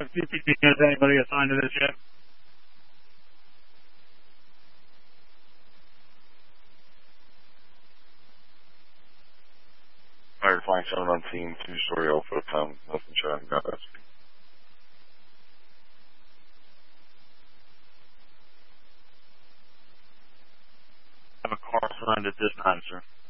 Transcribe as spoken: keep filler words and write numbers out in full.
Has anybody assigned to this yet? Fire flying seven on team, two-story Alpha, Tom, Wilson, Charlie, got us. I have a car assigned at this time, sir.